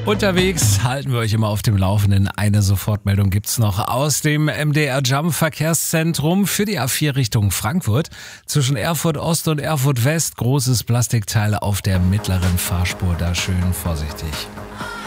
Unterwegs halten wir euch immer auf dem Laufenden. Eine Sofortmeldung gibt's noch aus dem MDR Jump Verkehrszentrum für die A4 Richtung Frankfurt. Zwischen Erfurt Ost und Erfurt West großes Plastikteil auf der mittleren Fahrspur. Da schön vorsichtig.